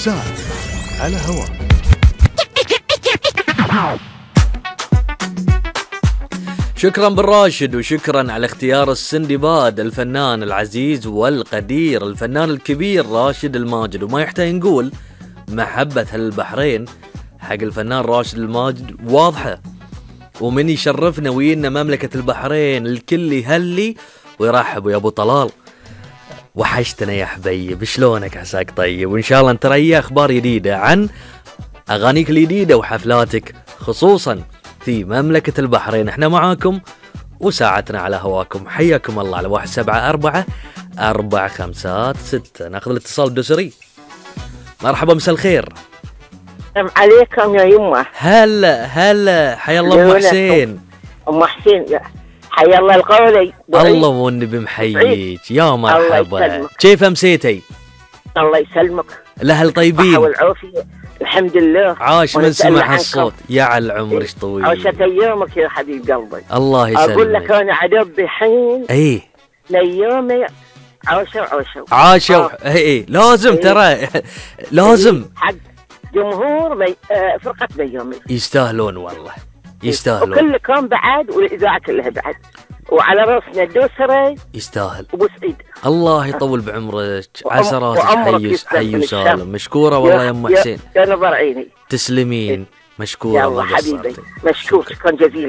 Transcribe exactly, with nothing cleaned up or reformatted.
ساعة على هوا. شكرا بالراشد، وشكرا على اختيار السندباد، الفنان العزيز والقدير، الفنان الكبير راشد الماجد. وما يحتاج نقول محبة البحرين حق الفنان راشد الماجد واضحة، ومن يشرفنا وينا مملكة البحرين الكل يهلي ويرحب. يا ابو طلال وحشتنا يا حبيب، شلونك؟ عساك طيب، وان شاء الله انت رأي اخبار جديدة عن اغانيك الجديدة وحفلاتك خصوصا في مملكة البحرين. احنا معاكم وساعتنا على هواكم. حياكم الله على واحد سبعة أربعة أربعة خمسات ستة. ناخذ الاتصال الدوسري. مرحبا، مساء الخير. السلام عليكم يا يمه. هلا هلا، حيا الله ام حسين. ام حسين حيا الله القولي. الله والنبي محييك يا مرحبا. كيف امسيتي؟ الله يسلمك. الاهل طيبين والعافيه الحمد لله. عاش من سمع الصوت يا على العمر طويل. عاشت ايامك يا حبيب قلبي. الله يسلمك. اقول لك انا عدب بحين اي الايام عاشوا عاشوا عاشوا اي اي لازم ايه. ترى لازم حق جمهور مي... آه فرقه بيومي يستاهلون والله يستاهلون. وكل كان بعد والاذاعه كلها بعد، وعلى راسنا الدوسري يستاهل. ابو سعيد الله يطول بعمرك. عسى راسك حي حي وسالم. مشكوره والله يا ام حسين. يا نظر عيني. تسلمين. مشكوره يا الله حبيبي، مشكور شكرا جزيلا.